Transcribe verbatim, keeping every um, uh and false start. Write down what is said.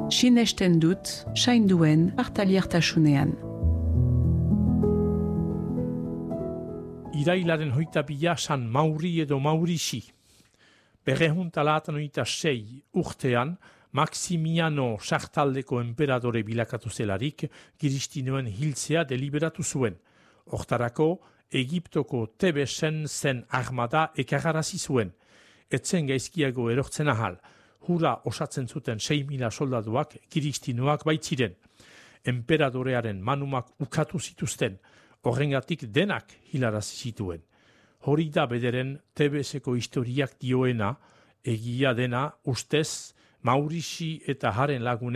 Sinesten dut, sainduen partaliertasunean. Irailaren hoita bila San Mauri edo Maurisi. Berrehun talatan hoita sei urtean, Maximiano sartaldeko enperadore bilakatu zelarik, Kiristinoen hiltzea deliberatu zuen. Hortarako, Egiptoko Tebesen zen armada ekararazi zuen. Etzen gaizkiago erortzen ahal, hura osatzen zuten sei mila soldaduak Kiristinoak baitziren. Enperadorearen manumak ukatu zituzten, horrengatik denak hilarazi zituen. Hori da bederen Tebeseko historiak dioena, egia dena ustez Maurisi eta haren lagunek